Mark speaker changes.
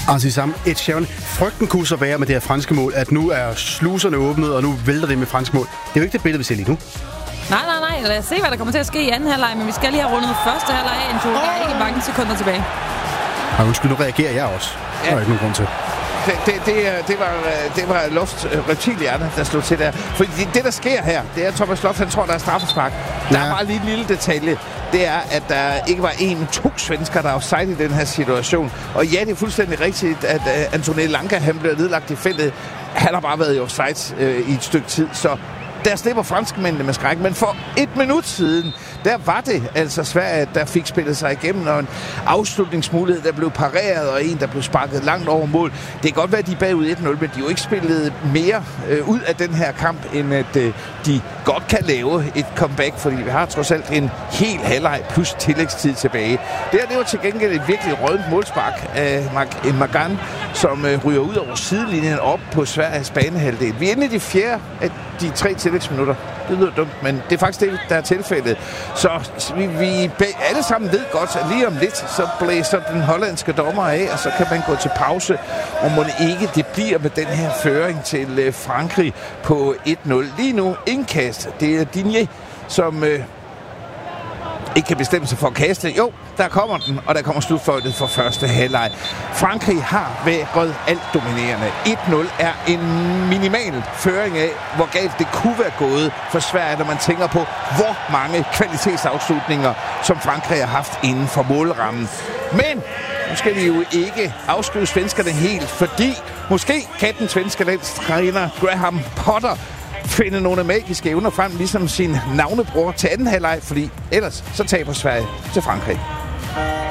Speaker 1: Ansisam, Ed Sheeran. Frygten kunne så være med det her franske mål, at nu er sluserne åbnet, og nu vælter det med franske mål. Det er jo ikke det billede, vi ser lige nu.
Speaker 2: Nej. Lad os se, hvad der kommer til at ske i anden halvleg, men vi skal lige have rundet første halvleg af, Anto. Der er ikke mange sekunder tilbage.
Speaker 1: Og undskyld, nu reagerer jeg også. Ja. Der er ikke nogen grund til.
Speaker 3: Det var Lofts reptilhjerne, der slog til der. For det, der sker her, det er, at Thomas Loft, han tror, der er straffespark. Der er bare lige en lille detalje. Det er, at der ikke var en, men 2 svensker, der er offside i den her situation. Og ja, det er fuldstændig rigtigt, at Anthony Lanka, han blev nedlagt i feltet. Han har bare været i offside i et stykke tid, så der slipper franskmændene med skræk. Men for 1 minut siden, der var det altså Sverige, der fik spillet sig igennem, og en afslutningsmulighed, der blev pareret, og en, der blev sparket langt over mål. Det kan godt være, at de er bagud 1-0, men de har jo ikke spillet mere ud af den her kamp, end at de godt kan lave et comeback, fordi vi har trods alt en hel halvleg plus tillægstid tilbage. Det var til gengæld et virkelig rødent målspark af Magan, som ryger ud over sidelinjen op på Sveriges banehalvdel. Vi er inde i de 4. af de 3 tillægsminutter. Det lyder dumt, men det er faktisk det, der er tilfældet. Så vi alle sammen ved godt, at lige om lidt, så blæser den hollandske dommer af, og så kan man gå til pause, og må ikke det bliver med den her føring til Frankrig på 1-0. Lige nu indkast, det er Digne, som ikke kan bestemme sig for at kaste. Jo, der kommer den, og der kommer slutfløjtet for første halvleg. Frankrig har været alt dominerende. 1-0 er en minimal føring af, hvor galt det kunne være gået for Sverige, når man tænker på, hvor mange kvalitetsafslutninger, som Frankrig har haft inden for målrammen. Men nu skal vi jo ikke afskrive svenskerne helt, fordi måske kan den svenske landstræner Graham Potter finde nogle magiske evner frem, ligesom sin navnebror til anden halvleg, fordi ellers så taber Sverige til Frankrig.